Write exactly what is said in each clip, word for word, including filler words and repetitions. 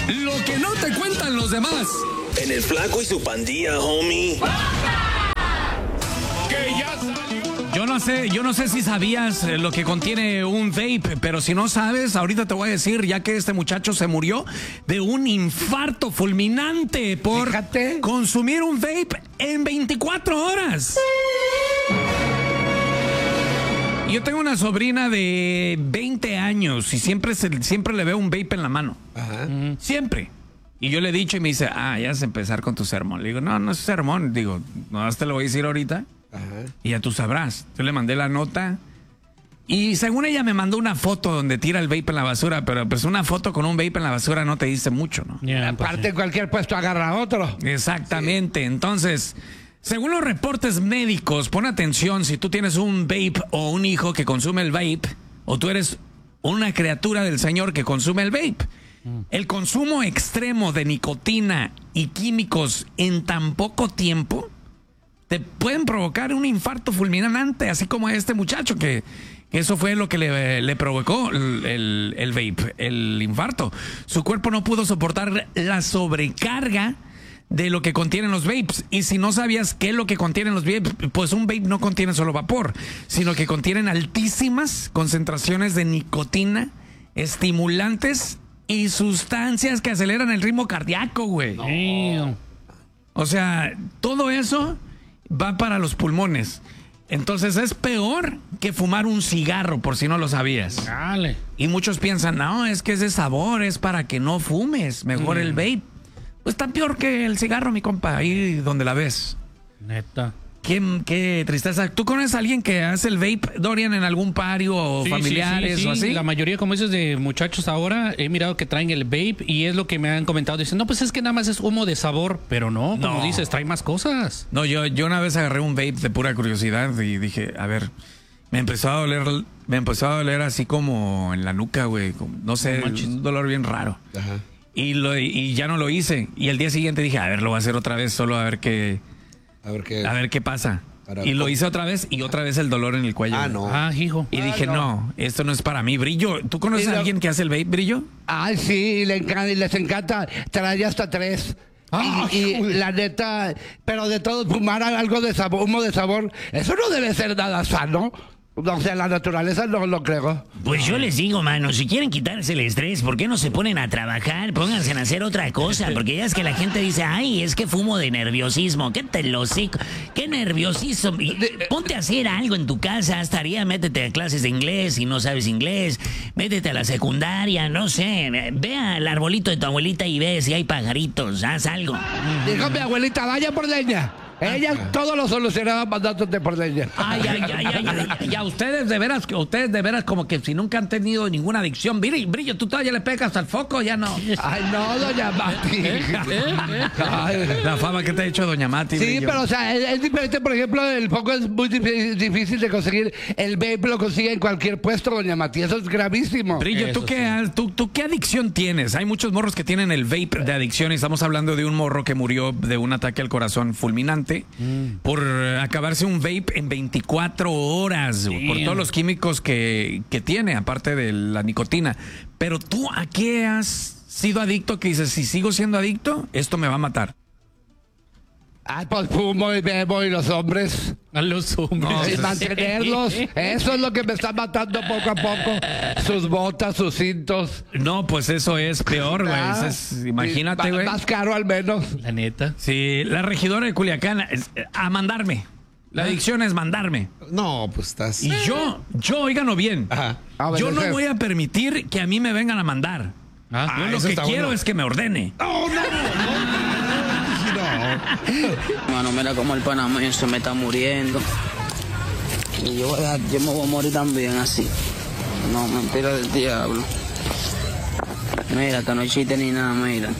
Lo que no te cuentan los demás. En el Flaco y su pandilla, homie. Que ya salió. Yo no sé, yo no sé si sabías lo que contiene un vape, pero si no sabes, ahorita te voy a decir, ya que este muchacho se murió de un infarto fulminante por Fíjate. consumir un vape en veinticuatro horas. Yo tengo una sobrina de veinte años y siempre, se, siempre le veo un vape en la mano. Ajá. Mm, siempre. Y yo le he dicho y me dice, ah, ya vas a empezar con tu sermón. Le digo, no, no es sermón. Digo, no, te lo voy a decir ahorita. Ajá. Y ya tú sabrás. Yo le mandé la nota y según ella me mandó una foto donde tira el vape en la basura, pero pues una foto con un vape en la basura no te dice mucho, ¿no? Yeah, pues, aparte, sí. Cualquier puesto agarra a otro. Exactamente. Sí. Entonces... según los reportes médicos, pon atención, si tú tienes un vape o un hijo que consume el vape, o tú eres una criatura del Señor que consume el vape, mm. el consumo extremo de nicotina y químicos en tan poco tiempo te pueden provocar un infarto fulminante, así como a este muchacho que, que eso fue lo que le, le provocó el, el, el vape, el infarto. Su cuerpo no pudo soportar la sobrecarga de lo que contienen los vapes. Y si no sabías qué es lo que contienen los vapes, pues un vape no contiene solo vapor, sino que contienen altísimas concentraciones de nicotina, estimulantes y sustancias que aceleran el ritmo cardíaco, güey. No. O sea, todo eso va para los pulmones. Entonces es peor que fumar un cigarro, por si no lo sabías. Dale. Y muchos piensan, no, es que ese sabor es para que no fumes, mejor mm. el vape. Pues está peor que el cigarro, mi compa, ahí donde la ves. Neta. Qué, qué tristeza. ¿Tú conoces a alguien que hace el vape, Dorian, en algún pario o sí, familiares sí, sí, sí. o así? La mayoría, como dices, de muchachos ahora, he mirado que traen el vape y es lo que me han comentado. Dicen, no, pues es que nada más es humo de sabor. Pero no, como no. dices, trae más cosas. No, yo, yo una vez agarré un vape de pura curiosidad y dije, a ver, me empezó a doler, me empezó a doler así como en la nuca, güey. No sé, no un dolor bien raro. Ajá. Y, lo, y ya no lo hice. Y el día siguiente dije, a ver, lo voy a hacer otra vez, solo a ver qué, a ver qué, a ver qué pasa. Para y lo hice otra vez y otra vez el dolor en el cuello. Ah, no. Ah, hijo. Y ah, dije, no. no, esto no es para mí. Brillo, ¿tú conoces lo... a alguien que hace el vape, Brillo? Ah, sí, le encanta, les encanta. Trae hasta tres. Ah, y, y la neta, pero de todo, fumar algo de sabor, humo de sabor, eso no debe ser nada sano. O sea, la naturaleza no lo creo. Pues yo les digo, mano, si quieren quitarse el estrés, ¿por qué no se ponen a trabajar? Pónganse a hacer otra cosa, porque ya es que la gente dice, ay, es que fumo de nerviosismo. ¿Qué te lo sé? ¿Qué nerviosismo? Ponte a hacer algo en tu casa, haz tarea, métete a clases de inglés si no sabes inglés, métete a la secundaria, no sé, ve al arbolito de tu abuelita y ve si hay pajaritos, haz algo. Dijo mi abuelita, vaya por leña. Ella ah, todo lo solucionaba mandándote por leña. Ay, ay, ay, ay, ay, ay, ya ustedes de veras, ustedes de veras como que si nunca han tenido ninguna adicción. Brillo, Brillo, tú todavía le pegas al foco, ya no. Ay, no, doña Mati. ¿Eh? ¿Eh? Ay, la fama que te ha hecho doña Mati. Sí, Brillo. pero o sea, es, es diferente, por ejemplo, el foco es muy difícil de conseguir. El vape lo consigue en cualquier puesto, doña Mati. Eso es gravísimo. Brillo, ¿tú qué, sí. tú, ¿tú qué adicción tienes? Hay muchos morros que tienen el vape de adicción y estamos hablando de un morro que murió de un ataque al corazón fulminante. Mm. Por acabarse un vape en veinticuatro horas, Damn. por todos los químicos que, que tiene, aparte de la nicotina. Pero tú, ¿a qué has sido adicto? Que dices, si sigo siendo adicto, esto me va a matar. Ah, pues fumo y bebo y los hombres. A los hombres. No, y mantenerlos. Eso es lo que me está matando poco a poco. Sus botas, sus cintos. No, pues eso es peor, güey. Ah, imagínate, güey. Más caro al menos. La neta. Sí, la regidora de Culiacán, a mandarme. La adicción es mandarme. No, pues estás... Y yo, yo, óiganlo bien. Ajá. Yo no voy a permitir que a mí me vengan a mandar. Ah, yo lo que quiero bueno. es que me ordene. ¡Oh, no! no. Mano, mira cómo el panameño se me está muriendo. Y yo, voy a, yo me voy a morir también así. No, mentira del diablo. Mira, que no hay chiste ni nada, mira.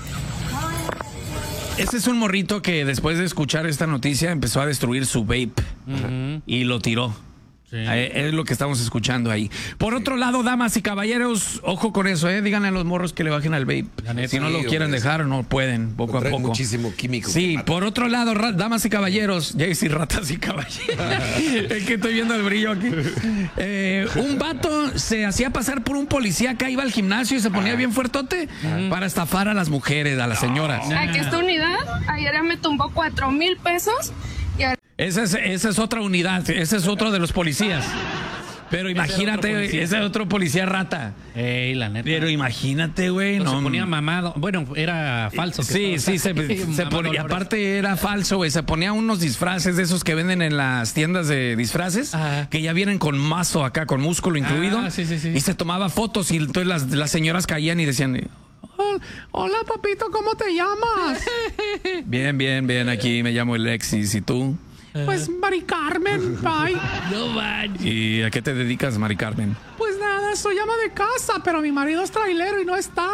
Ese es un morrito que después de escuchar esta noticia empezó a destruir su vape. Uh-huh. Y lo tiró. Sí. Es lo que estamos escuchando ahí. Por otro lado, damas y caballeros, ojo con eso, ¿eh? Díganle a los morros que le bajen al vape. Si no lo sí, quieren hombre, dejar, no pueden, poco a poco. Muchísimo químico. Sí, por otro lado, ra- damas y caballeros, ya decir ratas y caballeros. Es que estoy viendo el brillo aquí. Eh, un vato se hacía pasar por un policía acá, iba al gimnasio y se ponía bien fuertote para estafar a las mujeres, a las señoras. Aquí esta unidad, ayer me tumbó cuatro mil pesos. Y a... Esa es, esa es otra unidad, ese es otro de los policías. Pero imagínate, ese, policía. ese otro policía rata. Ey, la neta. Pero imagínate, güey. No, no se ponía mamado. Bueno, era falso. Que sí, sí, se, se ponía. Y aparte era falso, güey. Se ponía unos disfraces de esos que venden en las tiendas de disfraces. Ajá. Que ya vienen con mazo acá, con músculo incluido. Ah, sí, sí, sí. Y se tomaba fotos y entonces las, las señoras caían y decían... Hola, papito, ¿cómo te llamas? Bien, bien, bien. Aquí me llamo Alexis. ¿Y tú? Pues Mari Carmen, bye. No manches. ¿Y a qué te dedicas, Mari Carmen? Pues nada, soy ama de casa, pero mi marido es trailero y no está.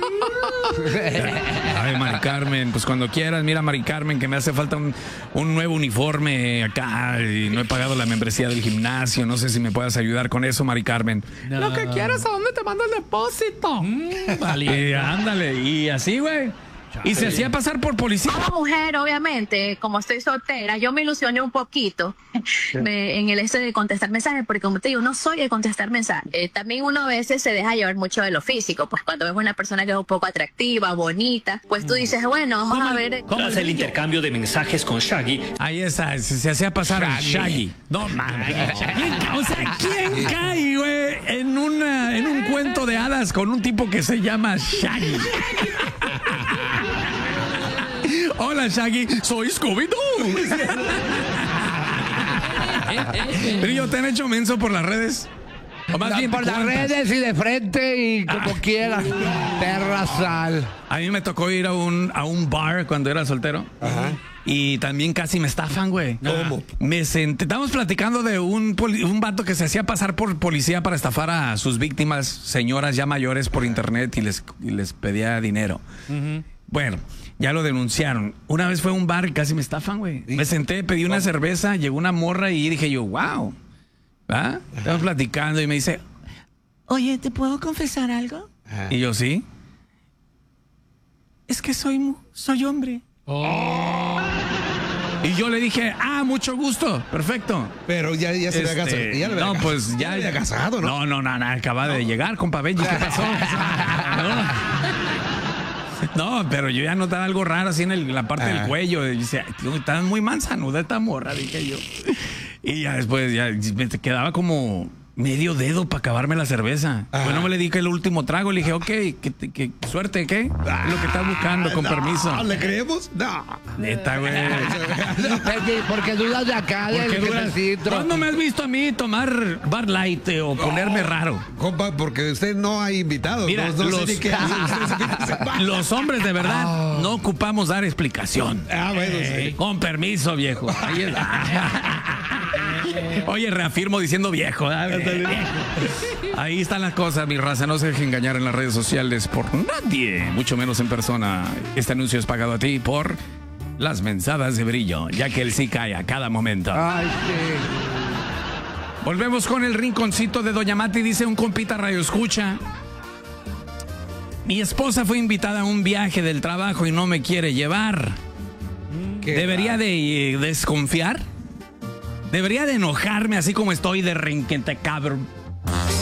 Ay, Mari Carmen, pues cuando quieras, mira, Mari Carmen, que me hace falta un, un nuevo uniforme acá y no he pagado la membresía del gimnasio. No sé si me puedas ayudar con eso, Mari Carmen. No. Lo que quieras, ¿a dónde te mando el depósito? Mm, vale. Y ándale, y así, güey. Y se hacía pasar por policía. Como mujer, obviamente, como estoy soltera, yo me ilusioné un poquito me, en el hecho de contestar mensajes, porque como te digo, no soy de contestar mensajes. Eh, también uno a veces se deja llevar mucho de lo físico, pues cuando ves una persona que es un poco atractiva, bonita, pues tú dices, bueno, vamos a ver. ¿Cómo es el intercambio de mensajes con Shaggy? Ahí está, se, se hacía pasar Shaggy. Shaggy. No, mames. O sea, ¿quién cae, güey, en, una, en un cuento de hadas con un tipo que se llama Shaggy? Hola, Shaggy, soy Scooby-Doo. Brillo, ¿te han hecho menso por las redes? O más no, bien, por las redes y de frente y como ah. quieras. Perra sal. A mí me tocó ir a un, a un bar cuando era soltero. Ajá. Y también casi me estafan, güey. ¿Cómo? Me senté, estábamos platicando de un, un vato que se hacía pasar por policía para estafar a sus víctimas, señoras ya mayores, por internet y les, y les pedía dinero. Uh-huh. Bueno, ya lo denunciaron. Una vez fue a un bar y casi me estafan, güey. Me senté, pedí una cerveza, llegó una morra y dije yo, wow. ¿Va? Estamos platicando y me dice, oye, ¿te puedo confesar algo? Ajá. Y yo, sí. Es que soy, soy hombre. Oh. Y yo le dije, ah, mucho gusto, perfecto. Pero ya, ya se este, había casado. Ya no, pues ya. Ya había casado, ¿no? No, no, no, no acaba no. de llegar, compa Benji, ¿qué pasó? No, pero yo ya notaba algo raro así en el, la parte ah. del cuello. Y dice, está muy manzanuda esta morra, dije yo. Y ya después ya me quedaba como medio dedo para acabarme la cerveza. Ah. Bueno, me le dije el último trago, le dije, ok, que, que suerte, ¿qué? Ah. Es lo que estás buscando, con no, permiso. ¿Le creemos? No. Neta, güey. Porque dudas de acá, del ¿Cuándo me has visto a mí tomar Bar Light eh, o ponerme oh, raro? Compa, porque usted no ha invitado. Mira, no, no los, sé qué los hombres de verdad oh. no ocupamos dar explicación. Ah, bueno, eh, sí. Con permiso, viejo. Ahí es. Oye, reafirmo diciendo viejo. ¿eh? Ahí están las cosas, mi raza. No se deje engañar en las redes sociales por nadie, mucho menos en persona. Este anuncio es pagado a ti por las mensadas de Brillo, ya que él sí cae a cada momento. Ay, sí. Volvemos con el rinconcito de Doña Mati. Dice un compita radio escucha: mi esposa fue invitada a un viaje del trabajo y no me quiere llevar. ¿Debería de eh, desconfiar? ¿Debería de enojarme así como estoy de renquente cabrón?